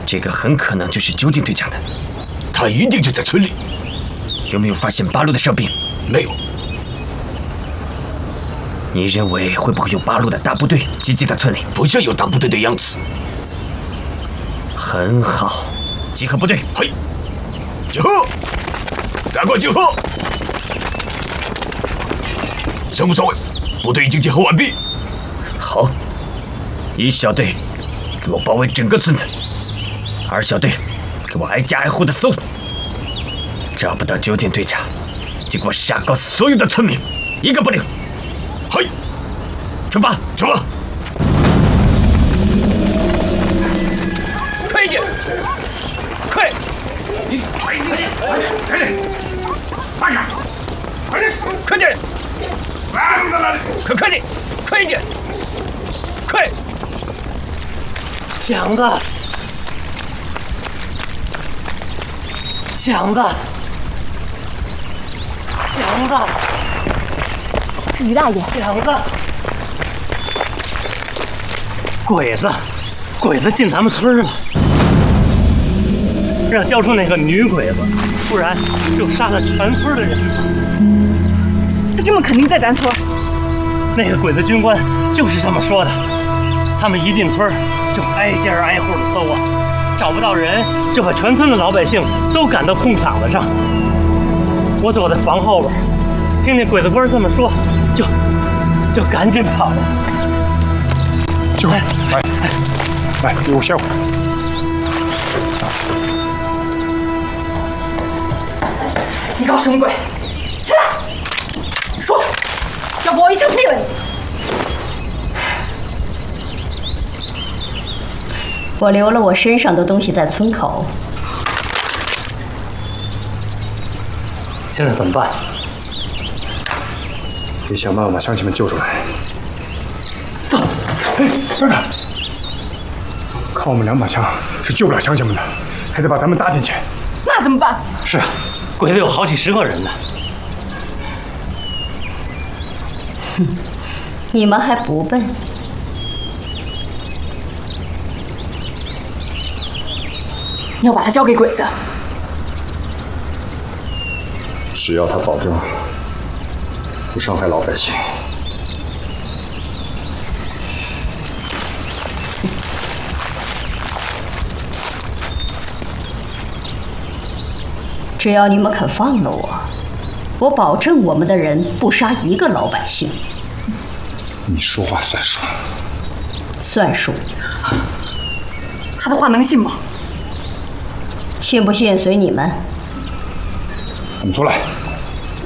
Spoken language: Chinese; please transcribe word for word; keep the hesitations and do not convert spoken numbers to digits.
这个很可能就是究竟队长的。 他一定就在村里。 有没有发现八路的哨兵？ 没有。 你认为会不会有八路的大部队集结在村里？ 不像有大部队的样子。 很好，集合部队。 嘿，集合！赶快集合！三木少尉，部队已经集合完毕。 好，一小队给我包围整个村子，二小队给我挨家挨户的搜，找不到究竟队长，就给我杀光所有的村民，一个不留。 嘿， 出发， 出发！ 快一点，快！ 你快一点，快点，快点，慢点，快点， 快点！ 慢着呢， 快快点，快一点，快！ 祥子，祥子，祥子， 是于大爷。 祥子，鬼子，鬼子进咱们村了，让交出那个女鬼子，不然就杀了全村的人。 他这么肯定在咱村？ 那个鬼子军官就是这么说的。他们一进村就挨家挨户的搜啊，找不到人，就把全村的老百姓都赶到空场子上。我躲在房后边，听见鬼子官这么说，就就赶紧跑了。 就来来来，给我歇会儿。 你搞什么鬼？起来！说，要不我一枪毙了你！ 我留了我身上的东西在村口。 现在怎么办？ 得想办法把乡亲们救出来。走，哎，班长，靠我们两把枪是救不了乡亲们的，还得把咱们搭进去。 那怎么办？ 是啊，鬼子有好几十个人呢。 哼，你们还不笨。 你要把他交给鬼子， 只要他保证不伤害老百姓。 只要你们肯放了我，我保证我们的人不杀一个老百姓。 你说话算数。 算数。 他的话能信吗？ 信不信随你们。 你们出来。